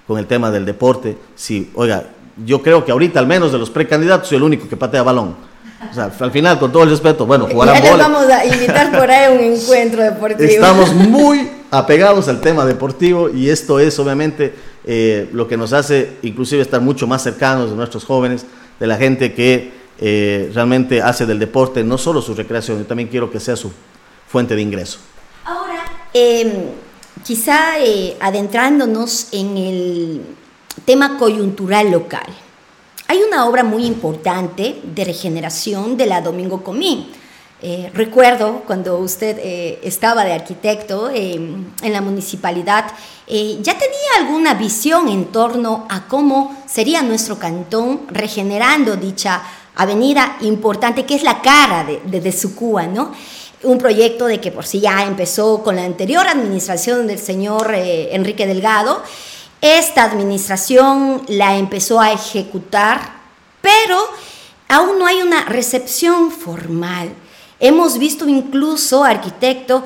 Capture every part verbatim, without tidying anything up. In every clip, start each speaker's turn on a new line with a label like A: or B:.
A: con el tema del deporte. Sí, oiga, yo creo que ahorita al menos de los precandidatos soy el único que patea balón. O sea, al final, con todo el respeto, bueno, jugarán
B: ya les vamos a invitar por ahí a un encuentro deportivo.
A: Estamos muy apegados al tema deportivo y esto es obviamente eh, lo que nos hace inclusive estar mucho más cercanos de nuestros jóvenes, de la gente que eh, realmente hace del deporte no solo su recreación, yo también quiero que sea su fuente de ingreso.
B: Ahora, eh, quizá eh, adentrándonos en el tema coyuntural local. Hay una obra muy importante de regeneración de la Domingo Comín. Eh, recuerdo cuando usted eh, estaba de arquitecto eh, en la municipalidad, eh, ya tenía alguna visión en torno a cómo sería nuestro cantón regenerando dicha avenida importante que es la cara de, de, de Sucúa, ¿no? Un proyecto de que por sí ya empezó con la anterior administración del señor eh, Enrique Delgado. Esta administración la empezó a ejecutar, pero aún no hay una recepción formal. Hemos visto incluso, arquitecto,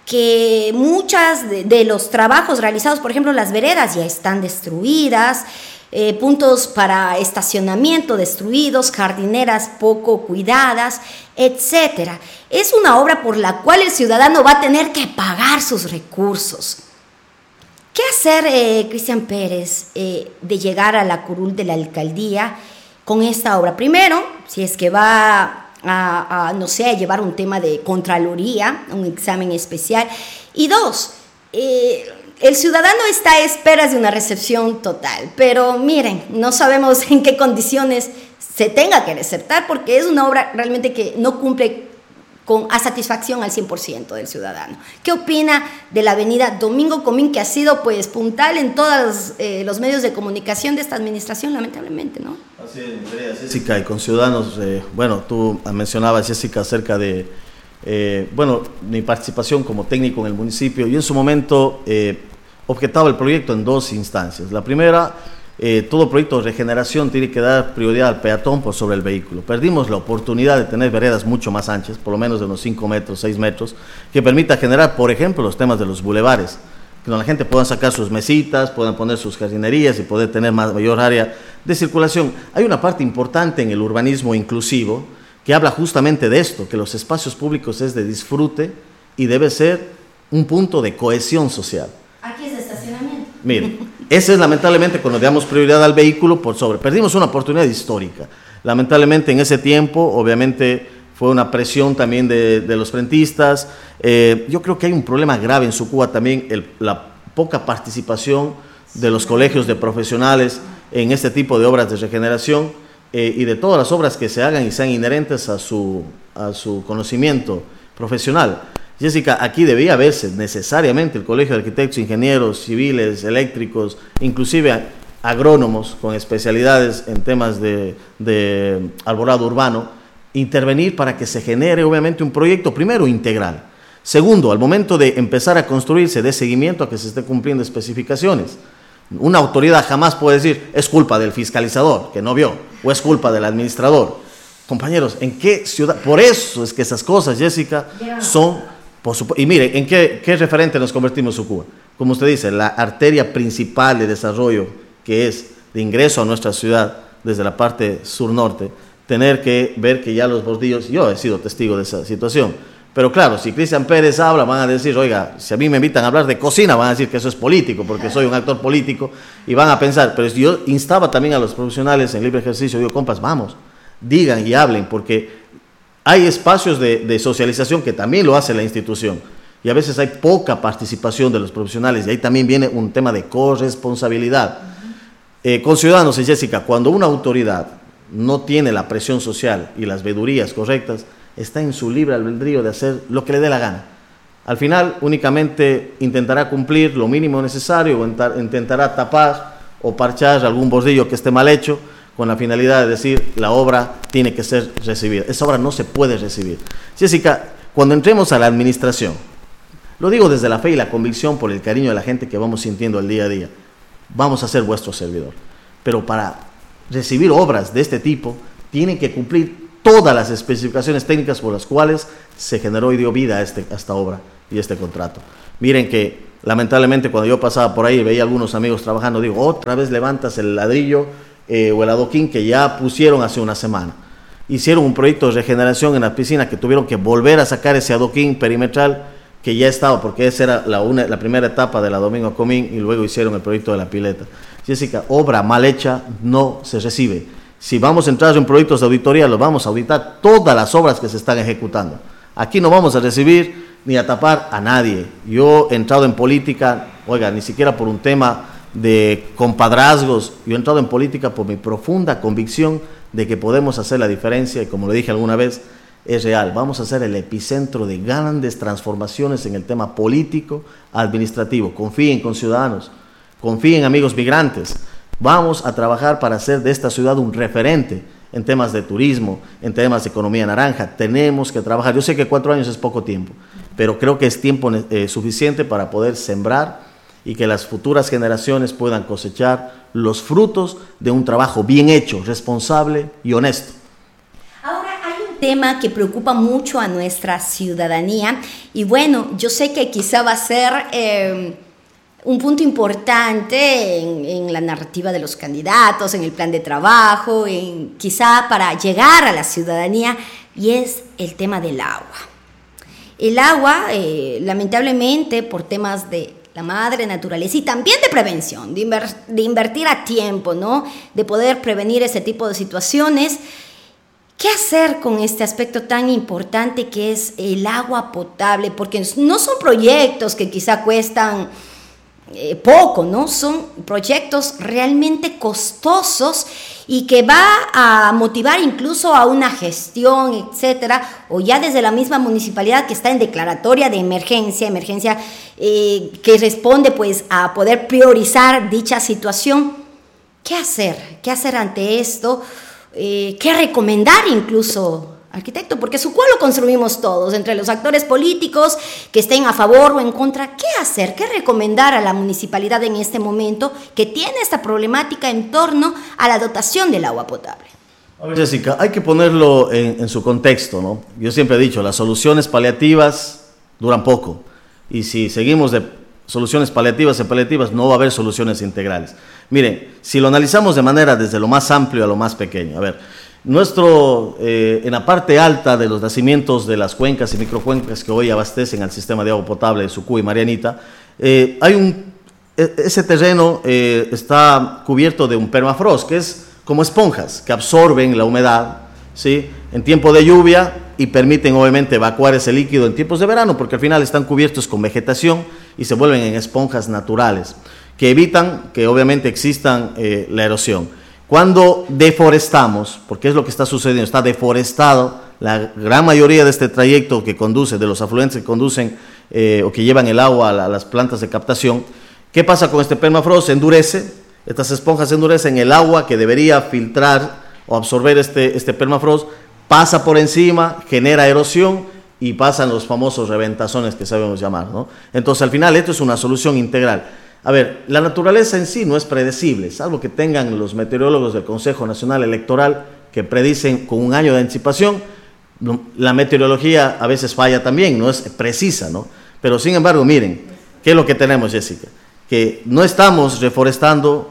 B: que muchas de, de los trabajos realizados, por ejemplo, las veredas ya están destruidas, eh, puntos para estacionamiento destruidos, jardineras poco cuidadas, etcétera. Es una obra por la cual el ciudadano va a tener que pagar sus recursos. ¿Qué hacer, eh, Cristian Pérez, eh, de llegar a la curul de la alcaldía con esta obra? Primero, si es que va a, a, no sé, a llevar un tema de contraloría, un examen especial. Y dos, eh, el ciudadano está a esperas de una recepción total, pero miren, no sabemos en qué condiciones se tenga que receptar porque es una obra realmente que no cumple con, a satisfacción al cien por ciento del ciudadano. ¿Qué opina de la avenida Domingo Comín, que ha sido pues puntal en todos eh, los medios de comunicación de esta administración, lamentablemente, ¿no?
A: Así es, Jessica, y con ciudadanos, eh, bueno, tú mencionabas, Jessica, acerca de, eh, bueno, mi participación como técnico en el municipio. Yo en su momento eh, objetaba el proyecto en dos instancias. La primera, Eh, todo proyecto de regeneración tiene que dar prioridad al peatón por sobre el vehículo. Perdimos la oportunidad de tener veredas mucho más anchas, por lo menos de unos cinco metros, seis metros, que permita generar, por ejemplo, los temas de los bulevares, que la gente pueda sacar sus mesitas, puedan poner sus jardinerías y poder tener más, mayor área de circulación. Hay una parte importante en el urbanismo inclusivo que habla justamente de esto, que los espacios públicos es de disfrute y debe ser un punto de cohesión social.
B: Aquí es de estacionamiento.
A: Mire, ese es lamentablemente cuando damos prioridad al vehículo por sobre. Perdimos una oportunidad histórica. Lamentablemente en ese tiempo, obviamente, fue una presión también de, de los frentistas. Eh, yo creo que hay un problema grave en Sucúa también, el, la poca participación de los colegios de profesionales en este tipo de obras de regeneración eh, y de todas las obras que se hagan y sean inherentes a su, a su conocimiento profesional. Jessica, aquí debía verse necesariamente el Colegio de Arquitectos, Ingenieros, Civiles, Eléctricos, inclusive agrónomos con especialidades en temas de, de arbolado urbano, intervenir para que se genere obviamente un proyecto, primero, integral. Segundo, al momento de empezar a construirse, dé seguimiento a que se esté cumpliendo especificaciones. Una autoridad jamás puede decir, es culpa del fiscalizador, que no vio, o es culpa del administrador. Compañeros, ¿en qué ciudad? Por eso es que esas cosas, Jessica, son... Por supuesto, y mire, ¿en qué, qué referente nos convertimos Sucúa? Como usted dice, la arteria principal de desarrollo, que es de ingreso a nuestra ciudad desde la parte sur-norte, tener que ver que ya los bordillos, yo he sido testigo de esa situación, pero claro, si Cristian Pérez habla, van a decir, oiga, si a mí me invitan a hablar de cocina, van a decir que eso es político, porque soy un actor político, y van a pensar, pero yo instaba también a los profesionales en libre ejercicio, digo, compas, vamos, digan y hablen, porque hay espacios de, de socialización que también lo hace la institución y a veces hay poca participación de los profesionales y ahí también viene un tema de corresponsabilidad. Uh-huh. Eh, con ciudadanos, Jessica, cuando una autoridad no tiene la presión social y las vedurías correctas, está en su libre albedrío de hacer lo que le dé la gana. Al final únicamente intentará cumplir lo mínimo necesario o intentará tapar o parchar algún bordillo que esté mal hecho, con la finalidad de decir, la obra tiene que ser recibida. Esa obra no se puede recibir. Jessica, cuando entremos a la administración, lo digo desde la fe y la convicción por el cariño de la gente que vamos sintiendo el día a día, vamos a ser vuestro servidor. Pero para recibir obras de este tipo, tienen que cumplir todas las especificaciones técnicas por las cuales se generó y dio vida a, este, a esta obra y este contrato. Miren que lamentablemente cuando yo pasaba por ahí y veía a algunos amigos trabajando, digo, otra vez levantas el ladrillo eh, o el adoquín que ya pusieron hace una semana. Hicieron un proyecto de regeneración en la piscina que tuvieron que volver a sacar ese adoquín perimetral que ya estaba, porque esa era la, una, la primera etapa de la Domingo Comín, y luego hicieron el proyecto de la pileta. Jessica, obra mal hecha no se recibe. Si vamos a entrar en proyectos de auditoría, los vamos a auditar todas las obras que se están ejecutando. Aquí no vamos a recibir ni a tapar a nadie. Yo he entrado en política, oiga, ni siquiera por un tema de compadrazgos, yo he entrado en política por mi profunda convicción de que podemos hacer la diferencia, y como le dije alguna vez, es real. Vamos a ser el epicentro de grandes transformaciones en el tema político, administrativo. Confíen con ciudadanos, confíen amigos migrantes. Vamos a trabajar para hacer de esta ciudad un referente en temas de turismo, en temas de economía naranja. Tenemos que trabajar. Yo sé que cuatro años es poco tiempo, pero creo que es tiempo eh, suficiente para poder sembrar y que las futuras generaciones puedan cosechar los frutos de un trabajo bien hecho, responsable y honesto.
B: Ahora, hay un tema que preocupa mucho a nuestra ciudadanía y bueno, yo sé que quizá va a ser eh, un punto importante en, en la narrativa de los candidatos, en el plan de trabajo, en, quizá para llegar a la ciudadanía, y es el tema del agua. El agua, eh, lamentablemente, por temas de la madre naturaleza y también de prevención, de, inver, de invertir a tiempo, ¿no? De poder prevenir ese tipo de situaciones. ¿Qué hacer con este aspecto tan importante que es el agua potable? Porque no son proyectos que quizá cuestan eh, poco, ¿no? Son proyectos realmente costosos y que va a motivar incluso a una gestión, etcétera, o ya desde la misma municipalidad que está en declaratoria de emergencia, emergencia eh, que responde pues a poder priorizar dicha situación. ¿Qué hacer? ¿Qué hacer ante esto? Eh, ¿Qué recomendar incluso, arquitecto? Porque su cual lo construimos todos, entre los actores políticos que estén a favor o en contra. ¿Qué hacer? ¿Qué recomendar a la municipalidad en este momento que tiene esta problemática en torno a la dotación del agua potable?
A: A ver, Jessica, hay que ponerlo en, en su contexto, ¿no? Yo siempre he dicho, las soluciones paliativas duran poco, y si seguimos de soluciones paliativas y paliativas, no va a haber soluciones integrales. Miren, si lo analizamos de manera desde lo más amplio a lo más pequeño, a ver, nuestro, eh, en la parte alta de los nacimientos de las cuencas y microcuencas que hoy abastecen al sistema de agua potable de Sucú y Marianita, eh, hay un, ese terreno eh, está cubierto de un permafrost, que es como esponjas que absorben la humedad, ¿sí?, en tiempo de lluvia y permiten obviamente evacuar ese líquido en tiempos de verano, porque al final están cubiertos con vegetación y se vuelven en esponjas naturales que evitan que obviamente existan eh, la erosión. Cuando deforestamos, porque es lo que está sucediendo, está deforestado la gran mayoría de este trayecto que conduce, de los afluentes que conducen eh, o que llevan el agua a, la, a las plantas de captación. ¿Qué pasa con este permafrost? Se endurece, estas esponjas se endurecen, el agua que debería filtrar o absorber este, este permafrost pasa por encima, genera erosión y pasan los famosos reventazones que sabemos llamar, ¿no? Entonces, al final, esto es una solución integral. A ver, la naturaleza en sí no es predecible, salvo que tengan los meteorólogos del Consejo Nacional Electoral que predicen con un año de anticipación. La meteorología a veces falla también, no es precisa, ¿no? Pero, sin embargo, miren, ¿qué es lo que tenemos, Jessica? Que no estamos reforestando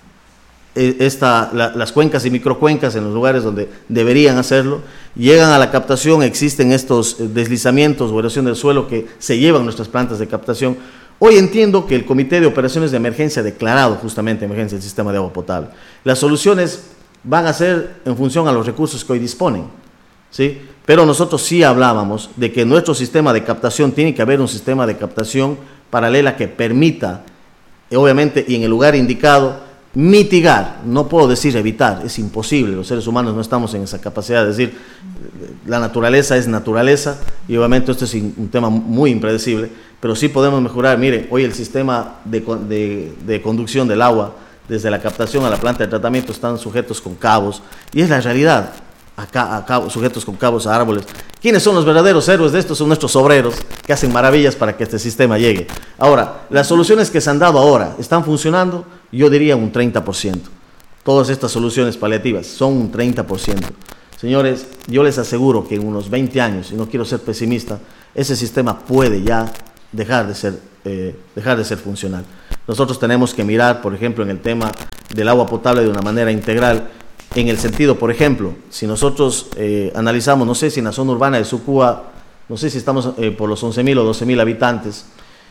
A: Esta, la, las cuencas y microcuencas en los lugares donde deberían hacerlo, llegan a la captación, existen estos deslizamientos o erosión del suelo que se llevan nuestras plantas de captación. Hoy entiendo que el Comité de Operaciones de Emergencia ha declarado justamente emergencia el sistema de agua potable. Las soluciones van a ser en función a los recursos que hoy disponen, ¿sí? Pero nosotros sí hablábamos de que nuestro sistema de captación tiene que haber un sistema de captación paralela que permita, obviamente, y en el lugar indicado, mitigar, no puedo decir evitar, es imposible, los seres humanos no estamos en esa capacidad de decir, la naturaleza es naturaleza, y obviamente esto es un tema muy impredecible, pero sí podemos mejorar. Miren, hoy el sistema de, de, de conducción del agua, desde la captación a la planta de tratamiento, están sujetos con cabos, y es la realidad, acá, a cabos, sujetos con cabos a árboles. ¿Quiénes son los verdaderos héroes de esto? Son nuestros obreros, que hacen maravillas para que este sistema llegue. Ahora, las soluciones que se han dado ahora, ¿están funcionando? Yo diría un treinta por ciento. Todas estas soluciones paliativas son un treinta por ciento. Señores, yo les aseguro que en unos veinte años, y no quiero ser pesimista, ese sistema puede ya dejar de ser eh, dejar de ser funcional. Nosotros tenemos que mirar, por ejemplo, en el tema del agua potable de una manera integral, en el sentido, por ejemplo, si nosotros eh, analizamos, no sé si en la zona urbana de Sucúa, no sé si estamos eh, por los once mil o doce mil habitantes,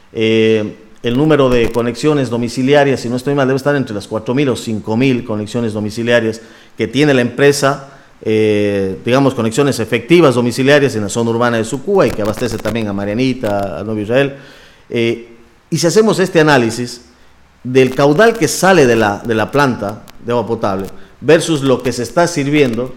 A: eh, el número de conexiones domiciliarias, si no estoy mal, debe estar entre las cuatro mil o cinco mil conexiones domiciliarias que tiene la empresa, eh, digamos, conexiones efectivas domiciliarias en la zona urbana de Sucúa y que abastece también a Marianita, a Nuevo Israel. Eh, y si hacemos este análisis del caudal que sale de la, de la planta de agua potable versus lo que se está sirviendo,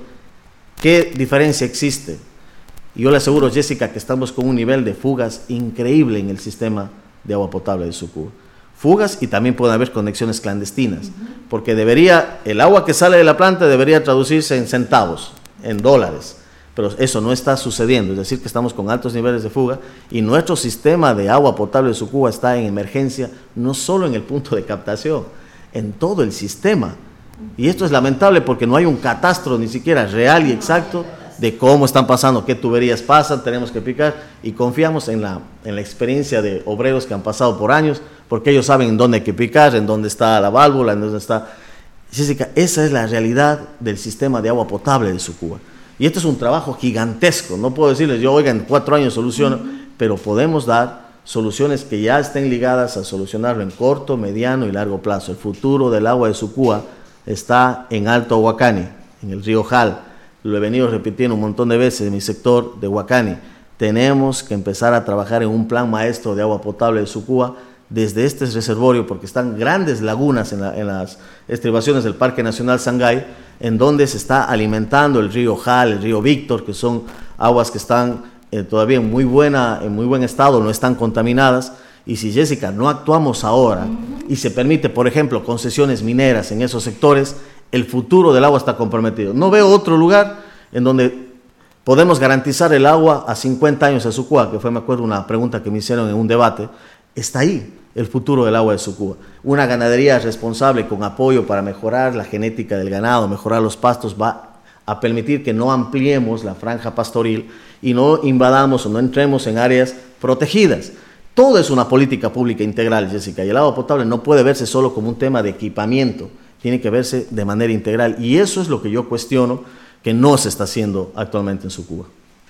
A: ¿qué diferencia existe? Y yo le aseguro, Jessica, que estamos con un nivel de fugas increíble en el sistema de agua potable de Sucúa. Fugas y también pueden haber conexiones clandestinas, porque debería, el agua que sale de la planta debería traducirse en centavos, en dólares, pero eso no está sucediendo, es decir, que estamos con altos niveles de fuga y nuestro sistema de agua potable de Sucúa está en emergencia, no solo en el punto de captación, en todo el sistema. Y esto es lamentable porque no hay un catastro ni siquiera real y exacto de cómo están pasando, qué tuberías pasan, tenemos que picar, y confiamos en la, en la experiencia de obreros que han pasado por años, porque ellos saben en dónde hay que picar, en dónde está la válvula, en dónde está... Jessica, esa es la realidad del sistema de agua potable de Sucúa. Y este es un trabajo gigantesco, no puedo decirles, yo, oiga, en cuatro años soluciono, uh-huh. pero podemos dar soluciones que ya estén ligadas a solucionarlo en corto, mediano y largo plazo. El futuro del agua de Sucúa está en Alto Huacani, en el río Jal. Lo he venido repitiendo un montón de veces en mi sector de Huacani. Tenemos que empezar a trabajar en un plan maestro de agua potable de Sucúa desde este reservorio, porque están grandes lagunas en, la, en las estribaciones del Parque Nacional Sangay, en donde se está alimentando el río Jal, el río Víctor, que son aguas que están eh, todavía en muy, buena, en muy buen estado, no están contaminadas. Y si, Jessica, no actuamos ahora y se permite, por ejemplo, concesiones mineras en esos sectores, el futuro del agua está comprometido. No veo otro lugar en donde podemos garantizar el agua a cincuenta años de Sucúa, que fue, me acuerdo, una pregunta que me hicieron en un debate. Está ahí el futuro del agua de Sucúa. Una ganadería responsable con apoyo para mejorar la genética del ganado, mejorar los pastos, va a permitir que no ampliemos la franja pastoril y no invadamos o no entremos en áreas protegidas. Todo es una política pública integral, Jessica, y el agua potable no puede verse solo como un tema de equipamiento, tiene que verse de manera integral, y eso es lo que yo cuestiono que no se está haciendo actualmente en Sucúa.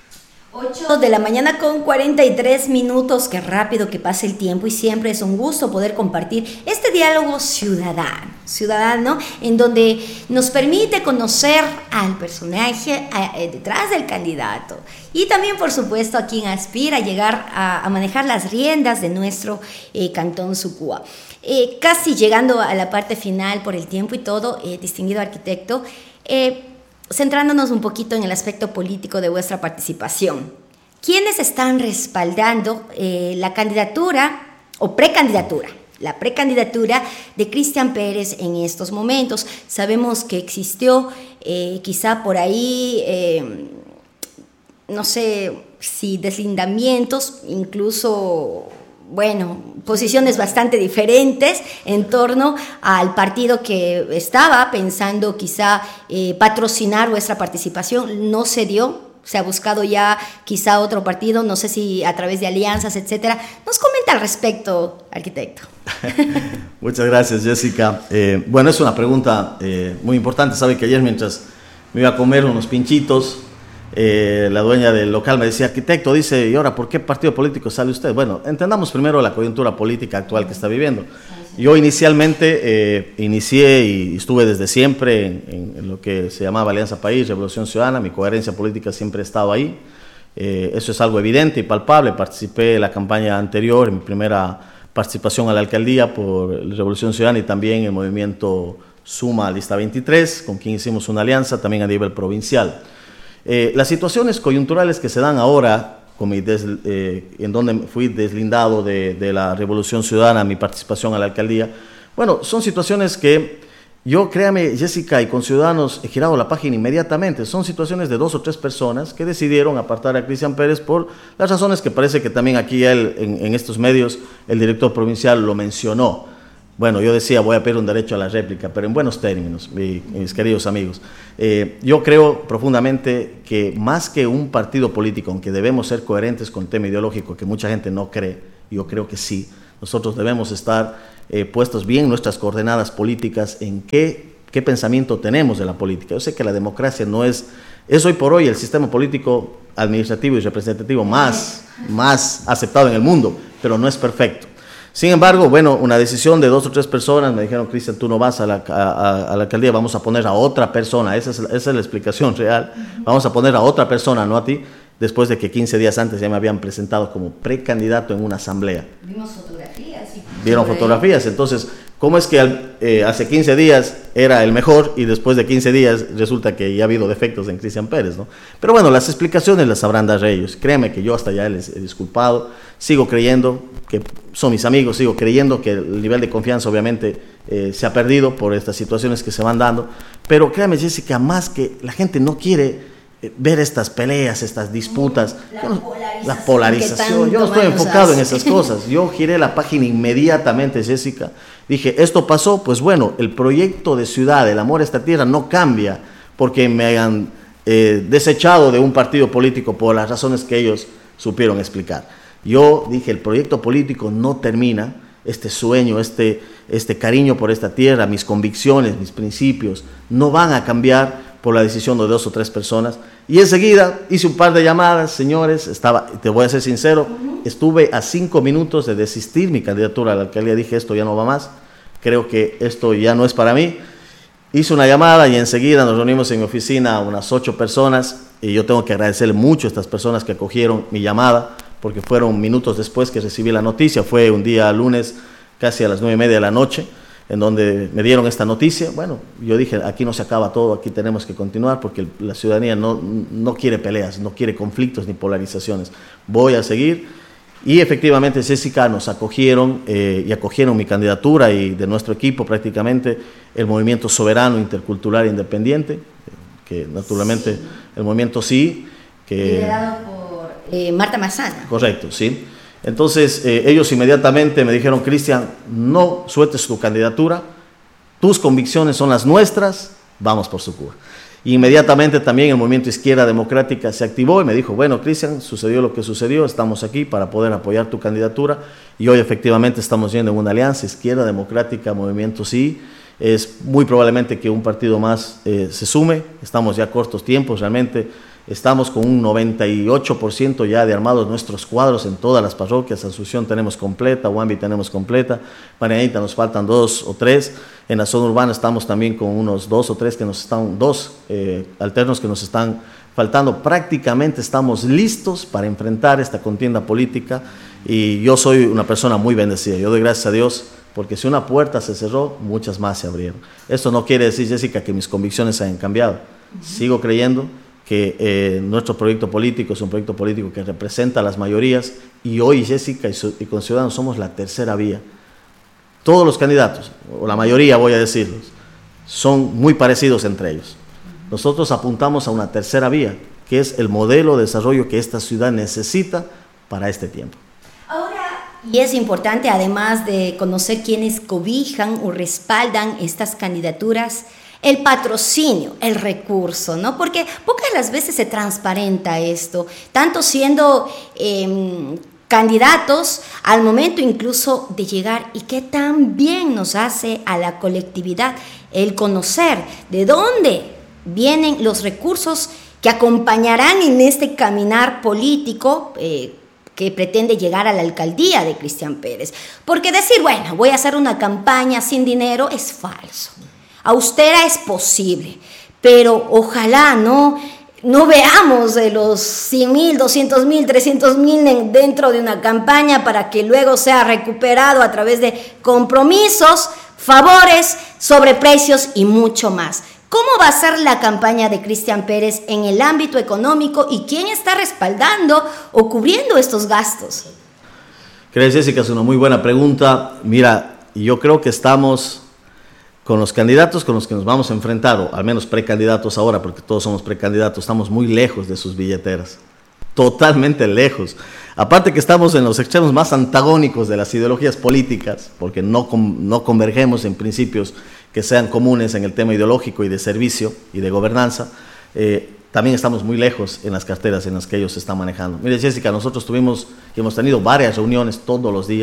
B: ocho de la mañana con cuarenta y tres minutos, qué rápido que pasa el tiempo y siempre es un gusto poder compartir este diálogo ciudadano, ciudadano en donde nos permite conocer al personaje a, a, detrás del candidato y también, por supuesto, a quien aspira a llegar a, a manejar las riendas de nuestro eh, cantón Sucúa. Eh, casi llegando a la parte final por el tiempo y todo, eh, distinguido arquitecto, eh, centrándonos un poquito en el aspecto político de vuestra participación. ¿Quiénes están respaldando eh, la candidatura o precandidatura? La precandidatura de Cristian Pérez en estos momentos. Sabemos que existió eh, quizá por ahí, eh, no sé si deslindamientos, incluso... bueno, posiciones bastante diferentes en torno al partido que estaba pensando quizá eh, patrocinar vuestra participación. No se dio, se ha buscado ya quizá otro partido, no sé si a través de alianzas, etcétera. ¿Nos comenta al respecto, arquitecto?
A: Muchas gracias, Jessica. Eh, bueno, es una pregunta eh, muy importante. Sabe que ayer, mientras me iba a comer unos pinchitos, Eh, la dueña del local me decía, arquitecto, dice, ¿y ahora por qué partido político sale usted? Bueno, entendamos primero la coyuntura política actual que está viviendo. Yo inicialmente eh, inicié y estuve desde siempre en, en, en lo que se llamaba Alianza País, Revolución Ciudadana. Mi coherencia política siempre ha estado ahí. Eh, eso es algo evidente y palpable. Participé en la campaña anterior, en mi primera participación a la alcaldía por Revolución Ciudadana y también en el movimiento Suma Lista veintitrés, con quien hicimos una alianza también a nivel provincial. Eh, las situaciones coyunturales que se dan ahora, con mi des, eh, en donde fui deslindado de, de la Revolución Ciudadana, mi participación a la alcaldía, bueno, son situaciones que yo, créame, Jessica, y con Ciudadanos he girado la página inmediatamente. Son situaciones de dos o tres personas que decidieron apartar a Cristian Pérez por las razones que parece que también aquí él, en, en estos medios, el director provincial lo mencionó. Bueno, yo decía, voy a pedir un derecho a la réplica, pero en buenos términos, mi, mis queridos amigos. Eh, yo creo profundamente que más que un partido político, aunque debemos ser coherentes con el tema ideológico, que mucha gente no cree, yo creo que sí, Nosotros debemos estar eh, puestos bien nuestras coordenadas políticas en qué, qué pensamiento tenemos de la política. Yo sé que la democracia no es, es hoy por hoy el sistema político administrativo y representativo más, más aceptado en el mundo, pero no es perfecto. Sin embargo, bueno, una decisión de dos o tres personas, me dijeron, Cristian, tú no vas a la, a, a la alcaldía, vamos a poner a otra persona, esa es, esa es la explicación real, vamos a poner a otra persona, no a ti, después de que quince días antes ya me habían presentado como precandidato en una asamblea.
B: Vimos fotografías. Y
A: Vieron fotografías, entonces, ¿cómo es que al, eh, hace quince días era el mejor y después de quince días resulta que ya ha habido defectos en Cristian Pérez, ¿no? Pero bueno, las explicaciones las sabrán dar ellos. Créanme que yo hasta ya les he disculpado, sigo creyendo que son mis amigos, sigo creyendo que el nivel de confianza obviamente eh, se ha perdido por estas situaciones que se van dando, pero créanme, Jessica, más que la gente no quiere ver estas peleas, estas disputas,
B: la
A: yo,
B: polarización,
A: la polarización. Yo no estoy enfocado en esas cosas. Yo giré la página inmediatamente, Jessica. Dije, esto pasó, pues bueno, el proyecto de ciudad, el amor a esta tierra no cambia porque me hayan eh, desechado de un partido político por las razones que ellos supieron explicar. Yo dije, el proyecto político no termina, este sueño, este, este cariño por esta tierra, mis convicciones, mis principios, no van a cambiar por la decisión de dos o tres personas. Y enseguida hice un par de llamadas, señores, estaba, te voy a ser sincero, estuve a cinco minutos de desistir mi candidatura a la alcaldía, dije, esto ya no va más, creo que esto ya no es para mí. Hice una llamada y enseguida nos reunimos en mi oficina unas ocho personas, y yo tengo que agradecerle mucho a estas personas que acogieron mi llamada, porque fueron minutos después que recibí la noticia, fue un día lunes, casi a las nueve y media de la noche, en donde me dieron esta noticia. Bueno, yo dije, aquí no se acaba todo, aquí tenemos que continuar, porque la ciudadanía no, no quiere peleas, no quiere conflictos ni polarizaciones. Voy a seguir, y efectivamente, Jessica, nos acogieron eh, y acogieron mi candidatura y de nuestro equipo prácticamente el Movimiento Soberano Intercultural Independiente, que naturalmente sí. El movimiento sí, que...
B: liderado por eh, Marta Massana.
A: Correcto, sí. Entonces, eh, ellos inmediatamente me dijeron, Cristian, no sueltes tu candidatura, tus convicciones son las nuestras, vamos por Sucúa. Y inmediatamente también el Movimiento Izquierda Democrática se activó y me dijo, bueno, Cristian, sucedió lo que sucedió, estamos aquí para poder apoyar tu candidatura, y hoy efectivamente estamos yendo en una alianza Izquierda Democrática, Movimiento Sí. Es muy probablemente que un partido más eh, se sume, estamos ya a cortos tiempos, realmente estamos con un noventa y ocho por ciento ya de armados nuestros cuadros en todas las parroquias. Asunción tenemos completa, Huambi tenemos completa, Marianita nos faltan dos o tres, en la zona urbana estamos también con unos dos o tres que nos están, dos eh, alternos que nos están faltando. Prácticamente estamos listos para enfrentar esta contienda política, y yo soy una persona muy bendecida, yo doy gracias a Dios, porque si una puerta se cerró, muchas más se abrieron. Esto no quiere decir, Jessica, que mis convicciones hayan cambiado. Uh-huh. Sigo creyendo que eh, nuestro proyecto político es un proyecto político que representa a las mayorías, y hoy, Jessica, y, su, y con Ciudadanos somos la tercera vía. Todos los candidatos, o la mayoría voy a decirlos, son muy parecidos entre ellos. Nosotros apuntamos a una tercera vía, que es el modelo de desarrollo que esta ciudad necesita para este tiempo.
B: Y es importante, además de conocer quiénes cobijan o respaldan estas candidaturas, el patrocinio, el recurso, ¿no? Porque pocas las veces se transparenta esto, tanto siendo eh, candidatos al momento incluso de llegar, y qué tan bien nos hace a la colectividad el conocer de dónde vienen los recursos que acompañarán en este caminar político eh, que pretende llegar a la alcaldía de Cristian Pérez. Porque decir, bueno, voy a hacer una campaña sin dinero es falso. Austera es posible, pero ojalá no, no veamos de los cien mil, doscientos mil, trescientos mil dentro de una campaña para que luego sea recuperado a través de compromisos, favores, sobreprecios y mucho más. ¿Cómo va a ser la campaña de Cristian Pérez en el ámbito económico, y quién está respaldando o cubriendo estos gastos?
A: Gracias, Jessica, es una muy buena pregunta. Mira, yo creo que estamos con los candidatos con los que nos vamos a enfrentar, o al menos precandidatos ahora, porque todos somos precandidatos, estamos muy lejos de sus billeteras, totalmente lejos. Aparte que estamos en los extremos más antagónicos de las ideologías políticas, porque no, no convergemos en principios que sean comunes en el tema ideológico y de servicio y de gobernanza. Eh, también estamos muy lejos en las carteras en las que ellos se están manejando. Mire, Jessica, nosotros tuvimos y hemos tenido varias reuniones todos los días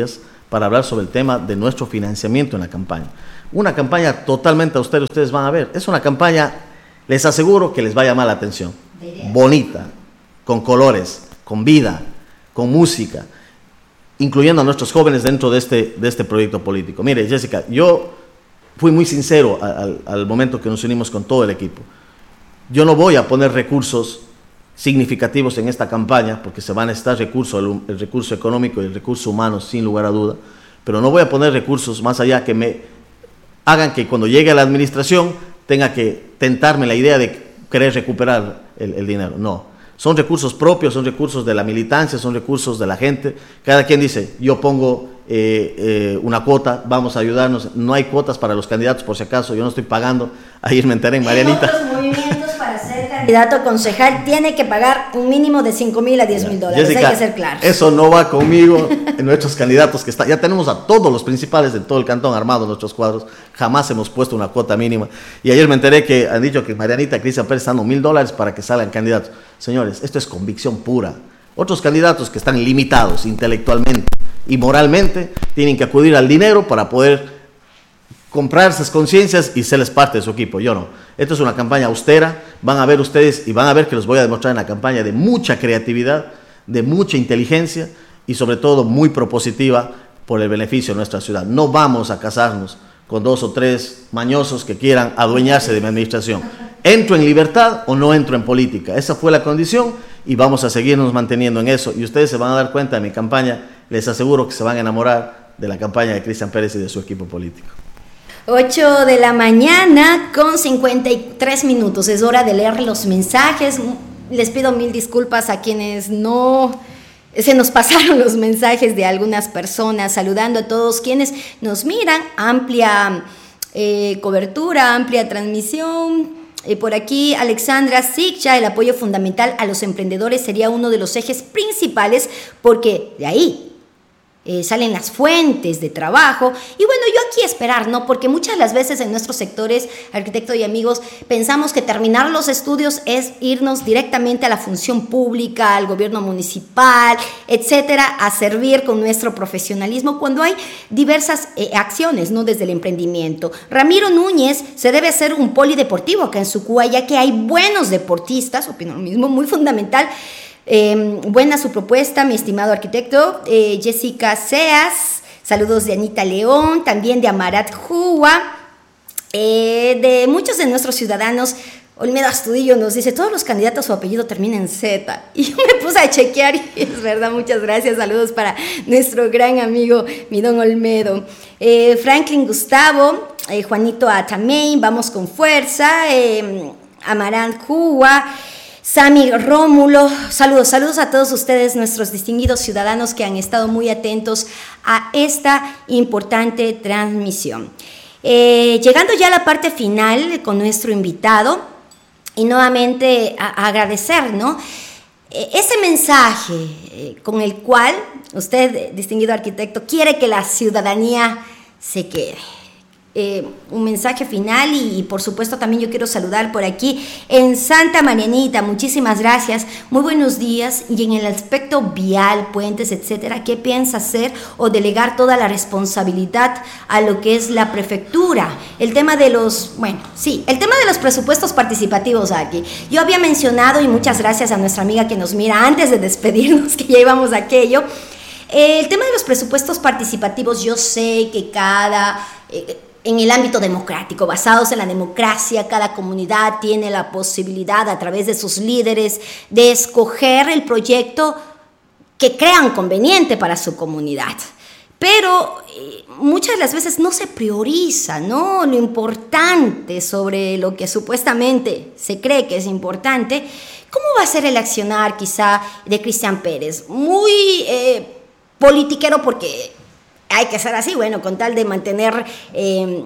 A: para hablar sobre el tema de nuestro financiamiento en la campaña. Una campaña totalmente austera, ustedes van a ver. Es una campaña, les aseguro que les va a llamar la atención. Bonita, con colores, con vida, con música, incluyendo a nuestros jóvenes dentro de este, de este proyecto político. Mire, Jessica, yo fui muy sincero al, al momento que nos unimos con todo el equipo. Yo no voy a poner recursos significativos en esta campaña, porque se van a necesitar recursos, el, el recurso económico y el recurso humano, sin lugar a duda, pero no voy a poner recursos más allá que me hagan que cuando llegue a la administración tenga que tentarme la idea de querer recuperar el, el dinero. No, son recursos propios, son recursos de la militancia, son recursos de la gente. Cada quien dice, yo pongo eh, eh, una cuota, vamos a ayudarnos. No hay cuotas para los candidatos, por si acaso, yo no estoy pagando. Ayer me enteré en Marianita.
B: En otros movimientos, para ser candidato a concejal, tiene que pagar un mínimo de cinco mil a diez mil dólares.
A: Jessica,
B: hay que ser claros.
A: Eso no va conmigo en nuestros candidatos que está. Ya tenemos a todos los principales de todo el cantón armados nuestros cuadros. Jamás hemos puesto una cuota mínima. Y ayer me enteré que han dicho que Marianita y Cristian Pérez están dando mil dólares para que salgan candidatos. Señores, esto es convicción pura. Otros candidatos que están limitados intelectualmente y moralmente tienen que acudir al dinero para poder comprar esas conciencias y serles parte de su equipo. Yo no. Esto es una campaña austera. Van a ver ustedes y van a ver que los voy a demostrar en la campaña de mucha creatividad, de mucha inteligencia y sobre todo muy propositiva por el beneficio de nuestra ciudad. No vamos a casarnos con dos o tres mañosos que quieran adueñarse de mi administración. ¿Entro en libertad o no entro en política? Esa fue la condición y vamos a seguirnos manteniendo en eso. Y ustedes se van a dar cuenta de mi campaña. Les aseguro que se van a enamorar de la campaña de Cristian Pérez y de su equipo político.
B: ocho de la mañana con cincuenta y tres minutos. Es hora de leer los mensajes. Les pido mil disculpas a quienes no... Se nos pasaron los mensajes de algunas personas, saludando a todos quienes nos miran. Amplia eh, cobertura, amplia transmisión. Eh, por aquí, Alexandra Sigcha, el apoyo fundamental a los emprendedores sería uno de los ejes principales, porque de ahí eh, salen las fuentes de trabajo. Y bueno, yo aquí esperar, ¿no? Porque muchas las veces en nuestros sectores, arquitectos y amigos, pensamos que terminar los estudios es irnos directamente a la función pública, al gobierno municipal, etcétera, a servir con nuestro profesionalismo, cuando hay diversas eh, acciones, ¿no? Desde el emprendimiento. Ramiro Núñez, se debe hacer un polideportivo acá en Sucúa, ya que hay buenos deportistas, opino lo mismo, muy fundamental. Eh, buena su propuesta, mi estimado arquitecto. eh, Jessica Seas, saludos de Anita León, también de Amarat Jua, eh, de muchos de nuestros ciudadanos. Olmedo Astudillo nos dice, todos los candidatos su apellido termina en Z, y yo me puse a chequear y es verdad. Muchas gracias, saludos para nuestro gran amigo mi don Olmedo. eh, Franklin Gustavo, eh, Juanito Atamey, vamos con fuerza. eh, Amarat Jua, Sami Rómulo, saludos, saludos a todos ustedes, nuestros distinguidos ciudadanos que han estado muy atentos a esta importante transmisión. Eh, llegando ya a la parte final con nuestro invitado, y nuevamente a, a agradecer, ¿no? Eh, ese mensaje eh, con el cual usted, distinguido arquitecto, quiere que la ciudadanía se quede. Eh, un mensaje final y, y por supuesto también yo quiero saludar por aquí en Santa Marianita, muchísimas gracias, muy buenos días. Y en el aspecto vial, puentes, etcétera, ¿qué piensa hacer o delegar toda la responsabilidad a lo que es la prefectura? El tema de los, bueno, sí, el tema de los presupuestos participativos aquí. Yo había mencionado, y muchas gracias a nuestra amiga que nos mira antes de despedirnos, que ya íbamos a aquello. Eh, el tema de los presupuestos participativos, yo sé que cada... Eh, en el ámbito democrático, basados en la democracia, cada comunidad tiene la posibilidad a través de sus líderes de escoger el proyecto que crean conveniente para su comunidad. Pero eh, muchas de las veces no se prioriza, ¿no?, lo importante sobre lo que supuestamente se cree que es importante. ¿Cómo va a ser el accionar quizá de Cristian Pérez? Muy eh, politiquero, porque hay que ser así, bueno, con tal de mantener eh,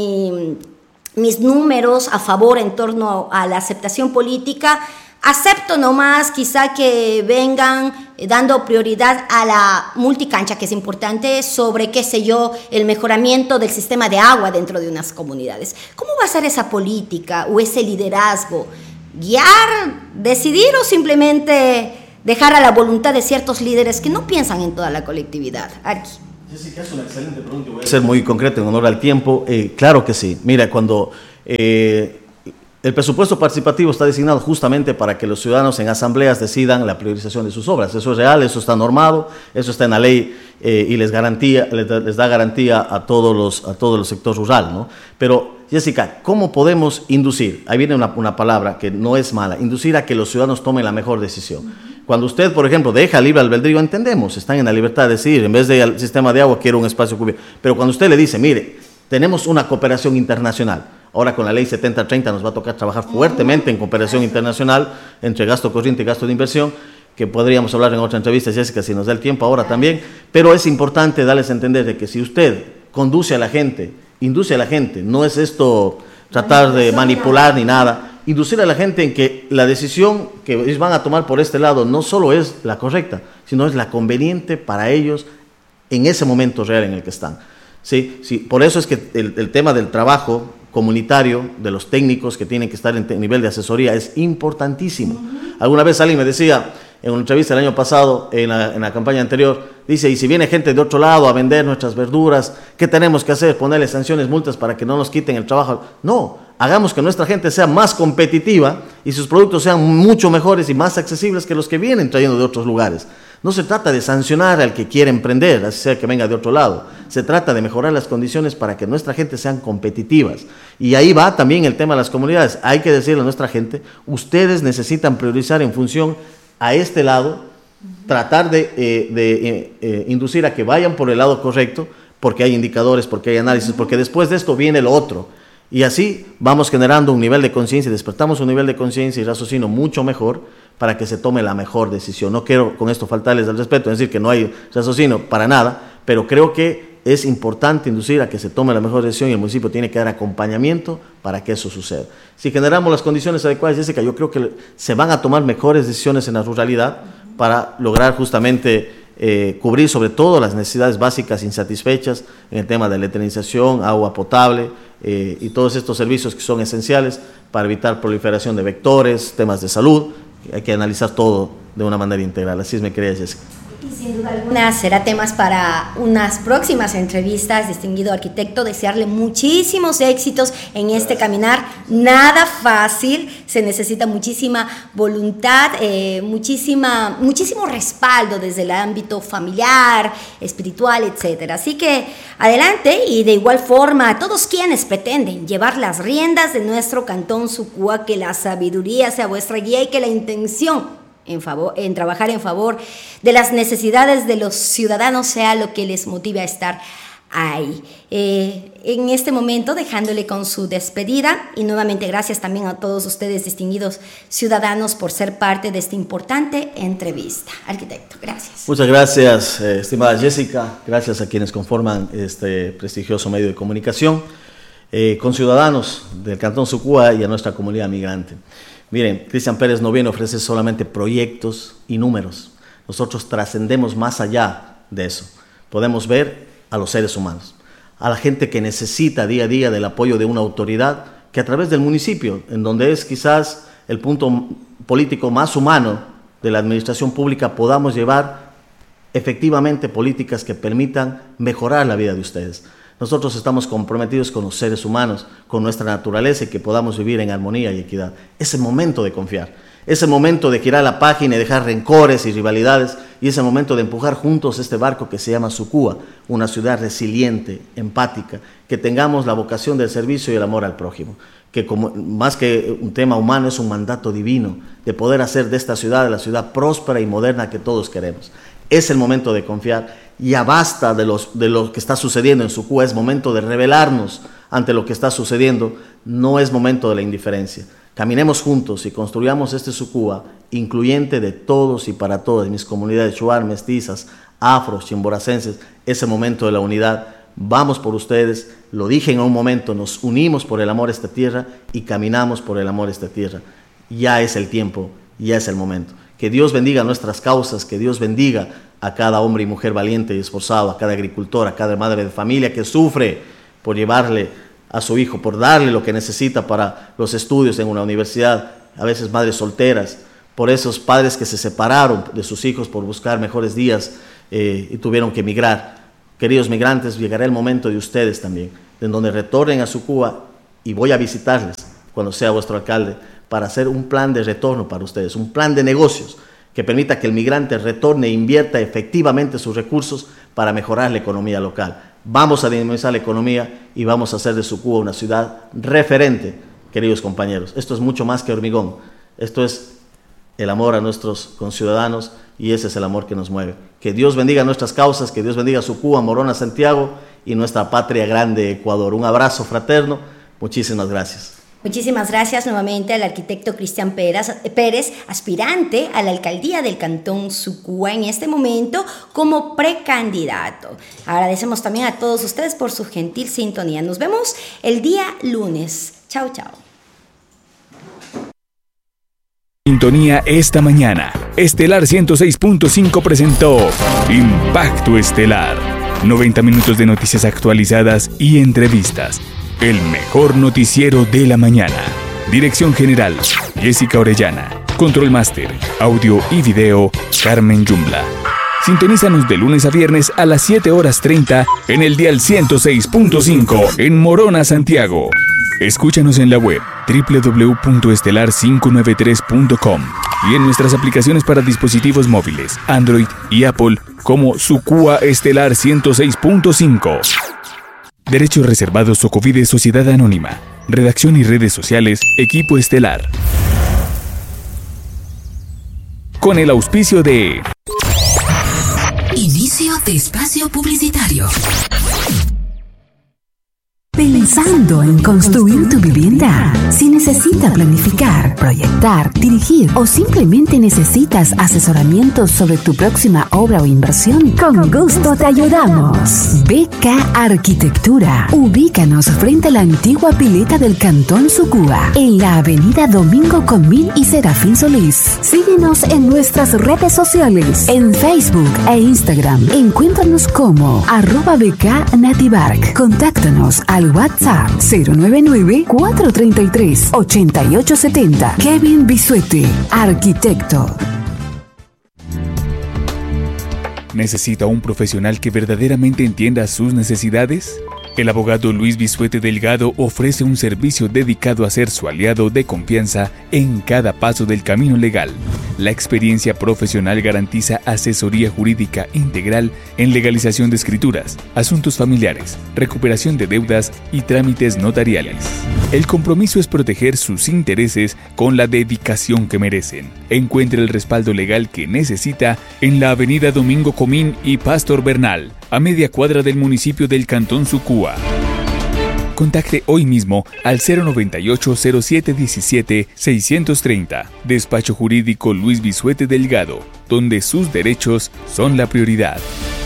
B: mi, mis números a favor en torno a la aceptación política. Acepto nomás quizá que vengan eh, dando prioridad a la multicancha, que es importante, sobre, qué sé yo, el mejoramiento del sistema de agua dentro de unas comunidades. ¿Cómo va a ser esa política o ese liderazgo? ¿Guiar, decidir o simplemente dejar a la voluntad de ciertos líderes que no piensan en toda la colectividad? Arqui.
A: Jessica, es una excelente pregunta. Voy a ser muy concreto en honor al tiempo. Eh, claro que sí. Mira, cuando eh, el presupuesto participativo está designado justamente para que los ciudadanos en asambleas decidan la priorización de sus obras. Eso es real, eso está normado, eso está en la ley eh, y les, garantía, les, da, les da garantía a todos los, a todo el sector rural, ¿no? Pero, Jessica, ¿cómo podemos inducir? Ahí viene una, una palabra que no es mala, inducir a que los ciudadanos tomen la mejor decisión. Cuando usted, por ejemplo, deja libre albedrío, entendemos, están en la libertad de decidir, en vez del sistema de agua quiero un espacio cubierto. Pero cuando usted le dice, mire, tenemos una cooperación internacional, ahora con la ley setenta treinta nos va a tocar trabajar fuertemente en cooperación internacional entre gasto corriente y gasto de inversión, que podríamos hablar en otra entrevista, Jessica, si nos da el tiempo ahora también, pero es importante darles a entender de que si usted conduce a la gente, induce a la gente, no es esto tratar de manipular ni nada, inducir a la gente en que la decisión que ellos van a tomar por este lado no solo es la correcta, sino es la conveniente para ellos en ese momento real en el que están. Sí, sí, por eso es que el, el tema del trabajo comunitario, de los técnicos que tienen que estar en nivel de asesoría, es importantísimo. Uh-huh. Alguna vez alguien me decía, en una entrevista el año pasado, en la, en la campaña anterior, dice, y si viene gente de otro lado a vender nuestras verduras, ¿qué tenemos que hacer? ¿Ponerle sanciones, multas para que no nos quiten el trabajo? No, hagamos que nuestra gente sea más competitiva y sus productos sean mucho mejores y más accesibles que los que vienen trayendo de otros lugares. No se trata de sancionar al que quiere emprender, así sea que venga de otro lado. Se trata de mejorar las condiciones para que nuestra gente sean competitivas. Y ahí va también el tema de las comunidades. Hay que decirle a nuestra gente, ustedes necesitan priorizar en función a este lado, tratar de, eh, de eh, eh, inducir a que vayan por el lado correcto, porque hay indicadores, porque hay análisis, porque después de esto viene lo otro. Y así vamos generando un nivel de conciencia, despertamos un nivel de conciencia y raciocinio mucho mejor para que se tome la mejor decisión. No quiero con esto faltarles al respeto, es decir, que no hay raciocinio para nada, pero creo que es importante inducir a que se tome la mejor decisión y el municipio tiene que dar acompañamiento para que eso suceda. Si generamos las condiciones adecuadas, Jessica, yo creo que se van a tomar mejores decisiones en la ruralidad para lograr justamente eh, cubrir sobre todo las necesidades básicas insatisfechas en el tema de electrización, agua potable eh, y todos estos servicios que son esenciales para evitar proliferación de vectores, temas de salud. Hay que analizar todo de una manera integral. Así es, mi querida Jessica.
B: Y sin duda alguna será temas para unas próximas entrevistas, distinguido arquitecto, desearle muchísimos éxitos en este caminar, nada fácil, se necesita muchísima voluntad, eh, muchísima, muchísimo respaldo desde el ámbito familiar, espiritual, etcétera. Así que adelante, y de igual forma a todos quienes pretenden llevar las riendas de nuestro cantón Sucúa, que la sabiduría sea vuestra guía y que la intención En, favor, en trabajar en favor de las necesidades de los ciudadanos sea lo que les motive a estar ahí. Eh, en este momento, dejándole con su despedida, y nuevamente gracias también a todos ustedes, distinguidos ciudadanos, por ser parte de esta importante entrevista. Arquitecto, gracias.
A: Muchas gracias, eh, estimada Jessica, gracias a quienes conforman este prestigioso medio de comunicación, eh, con ciudadanos del Cantón Sucúa y a nuestra comunidad migrante. Miren, Cristian Pérez no viene a ofrecer solamente proyectos y números. Nosotros trascendemos más allá de eso. Podemos ver a los seres humanos, a la gente que necesita día a día del apoyo de una autoridad que a través del municipio, en donde es quizás el punto político más humano de la administración pública, podamos llevar efectivamente políticas que permitan mejorar la vida de ustedes. Nosotros estamos comprometidos con los seres humanos, con nuestra naturaleza y que podamos vivir en armonía y equidad. Es el momento de confiar, es el momento de girar la página y dejar rencores y rivalidades, y es el momento de empujar juntos este barco que se llama Sucúa, una ciudad resiliente, empática, que tengamos la vocación del servicio y el amor al prójimo, que como, más que un tema humano es un mandato divino de poder hacer de esta ciudad la ciudad próspera y moderna que todos queremos. Es el momento de confiar. Ya basta de, los, de lo que está sucediendo en Sucúa, es momento de rebelarnos ante lo que está sucediendo, no es momento de la indiferencia. Caminemos juntos y construyamos este Sucúa incluyente de todos y para todas, mis comunidades shuar, mestizas, afros, chimboracenses, es el momento de la unidad. Vamos por ustedes, lo dije en un momento, nos unimos por el amor a esta tierra y caminamos por el amor a esta tierra. Ya es el tiempo, ya es el momento. Que Dios bendiga nuestras causas, que Dios bendiga a cada hombre y mujer valiente y esforzado, a cada agricultor, a cada madre de familia que sufre por llevarle a su hijo, por darle lo que necesita para los estudios en una universidad, a veces madres solteras, por esos padres que se separaron de sus hijos por buscar mejores días eh, y tuvieron que emigrar. Queridos migrantes, llegará el momento de ustedes también, en donde retornen a su Cuba, y voy a visitarles cuando sea vuestro alcalde, para hacer un plan de retorno para ustedes, un plan de negocios que permita que el migrante retorne e invierta efectivamente sus recursos para mejorar la economía local. Vamos a dinamizar la economía y vamos a hacer de su Cuba una ciudad referente, queridos compañeros. Esto es mucho más que hormigón, esto es el amor a nuestros conciudadanos, y ese es el amor que nos mueve. Que Dios bendiga nuestras causas, que Dios bendiga su Cuba, Morona, Santiago y nuestra patria grande, Ecuador. Un abrazo fraterno, muchísimas gracias.
B: Muchísimas gracias nuevamente al arquitecto Cristian Pérez, Pérez, aspirante a la alcaldía del Cantón Sucúa en este momento como precandidato. Agradecemos también a todos ustedes por su gentil sintonía. Nos vemos el día lunes. Chao, chao.
C: Sintonía esta mañana. Estelar ciento seis punto cinco presentó Impacto Estelar. noventa minutos de noticias actualizadas y entrevistas. El mejor noticiero de la mañana. Dirección General, Jessica Orellana. Control Máster, audio y video, Carmen Yumbla. Sintonízanos de lunes a viernes a las siete horas treinta en el dial ciento seis punto cinco en Morona, Santiago. Escúchanos en la web doble u doble u doble u punto estelar cinco nueve tres punto com y en nuestras aplicaciones para dispositivos móviles, Android y Apple como Sucúa Estelar ciento seis punto cinco. Derechos reservados Socovide Sociedad Anónima. Redacción y redes sociales, Equipo Estelar. Con el auspicio de...
D: Inicio de espacio publicitario.
E: Pensando en construir tu vivienda. Si necesitas planificar, proyectar, dirigir o simplemente necesitas asesoramiento sobre tu próxima obra o inversión, con gusto te ayudamos. B K Arquitectura. Ubícanos frente a la antigua pileta del Cantón Sucúa, en la avenida Domingo Comín y Serafín Solís. Síguenos en nuestras redes sociales, en Facebook e Instagram. Encuéntranos como arroba B K Nativark. Contáctanos al WhatsApp cero nueve nueve, cuatro tres tres, ocho ocho siete cero. Kevin Bisuete, arquitecto.
C: ¿Necesita un profesional que verdaderamente entienda sus necesidades? El abogado Luis Bisuete Delgado ofrece un servicio dedicado a ser su aliado de confianza en cada paso del camino legal. La experiencia profesional garantiza asesoría jurídica integral en legalización de escrituras, asuntos familiares, recuperación de deudas y trámites notariales. El compromiso es proteger sus intereses con la dedicación que merecen. Encuentre el respaldo legal que necesita en la avenida Domingo Comín y Pastor Bernal, a media cuadra del municipio del Cantón Sucúa. Contacte hoy mismo al cero noventa y ocho, cero siete diecisiete, seiscientos treinta. Despacho Jurídico Luis Bisuete Delgado, donde sus derechos son la prioridad.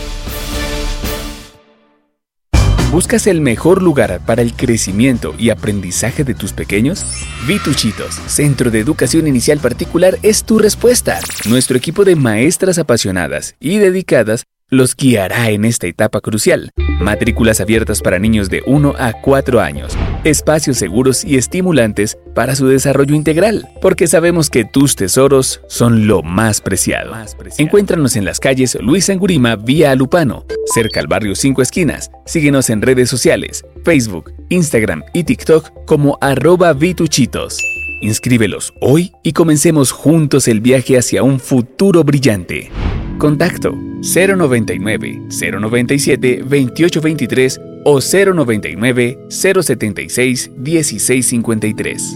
C: ¿Buscas el mejor lugar para el crecimiento y aprendizaje de tus pequeños? Vituchitos, Centro de Educación Inicial Particular, es tu respuesta. Nuestro equipo de maestras apasionadas y dedicadas los guiará en esta etapa crucial. Matrículas abiertas para niños de uno a cuatro años. Espacios seguros y estimulantes para su desarrollo integral, porque sabemos que tus tesoros son lo más preciado. Encuéntranos en las calles Luis Angurima vía Alupano, cerca al barrio Cinco Esquinas. Síguenos en redes sociales, Facebook, Instagram y TikTok como arroba Vituchitos. Inscríbelos hoy y comencemos juntos el viaje hacia un futuro brillante. Contacto cero noventa y nueve, cero noventa y siete, veintiocho veintitrés o cero noventa y nueve, cero setenta y seis, dieciséis cincuenta y tres.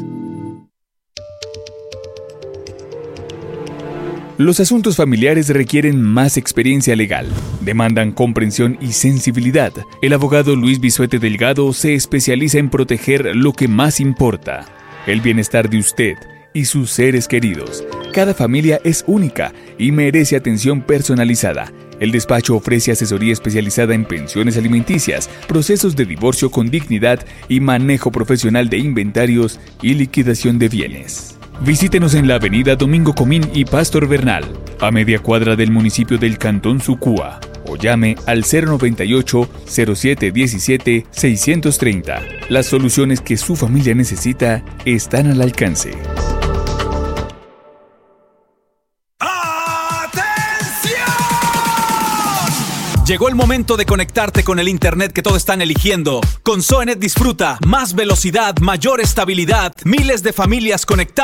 C: Los asuntos familiares requieren más experiencia legal, demandan comprensión y sensibilidad. El abogado Luis Bisuete Delgado se especializa en proteger lo que más importa, el bienestar de usted y sus seres queridos. Cada familia es única y merece atención personalizada. El despacho ofrece asesoría especializada en pensiones alimenticias, procesos de divorcio con dignidad y manejo profesional de inventarios y liquidación de bienes. Visítenos en la avenida Domingo Comín y Pastor Bernal, a media cuadra del municipio del Cantón Sucúa, o llame al cero noventa y ocho, cero siete diecisiete, seiscientos treinta. Las soluciones que su familia necesita están al alcance.
F: Llegó el momento de conectarte con el internet que todos están eligiendo. Con Zoenet disfruta más velocidad, mayor estabilidad, miles de familias conectadas